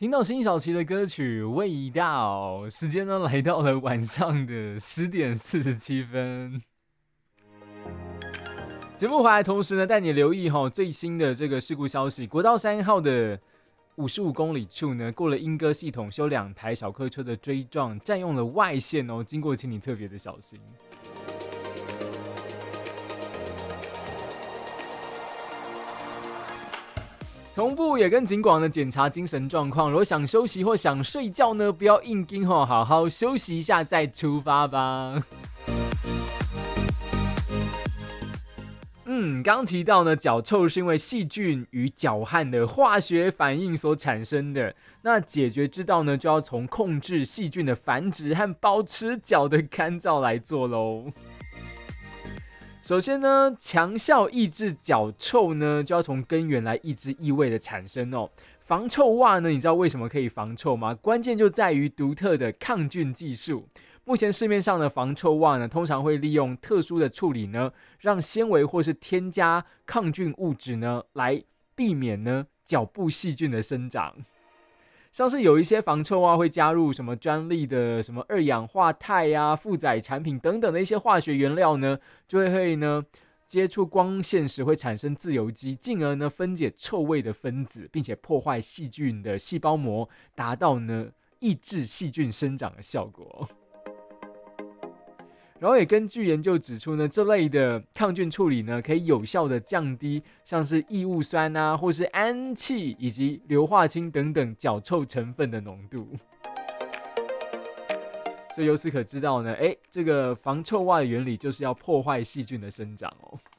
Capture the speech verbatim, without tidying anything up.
听到辛晓琪的歌曲《味道》，时间呢来到了晚上的十点四十七分。节目回来同时呢，带你留意哈最新的这个事故消息。国道三号的五十五公里处呢，过了莺歌系统，修两台小客车的追撞，占用了外线哦，经过请你特别的小心。同步也跟警广的检查精神状况，如果想休息或想睡觉呢，不要硬盯吼，好好休息一下再出发吧。嗯，刚提到呢，脚臭是因为细菌与脚汗的化学反应所产生的。那解决之道呢，就要从控制细菌的繁殖和保持脚的干燥来做咯。首先呢，强效抑制脚臭呢，就要从根源来抑制异味的产生哦。防臭袜呢，你知道为什么可以防臭吗？关键就在于独特的抗菌技术。目前市面上的防臭袜呢，通常会利用特殊的处理呢，让纤维或是添加抗菌物质呢，来避免呢脚部细菌的生长。像是有一些防臭袜会加入什么专利的什么二氧化钛啊、负载产品等等的一些化学原料呢，就会呢接触光线时会产生自由基，进而呢分解臭味的分子，并且破坏细菌的细胞膜，达到呢抑制细菌生长的效果。然后也根据研究指出呢，这类的抗菌处理呢，可以有效的降低像是异物酸啊，或是氨气以及硫化氢等等脚臭成分的浓度。所以由此可知道呢，哎，这个防臭袜的原理就是要破坏细菌的生长哦。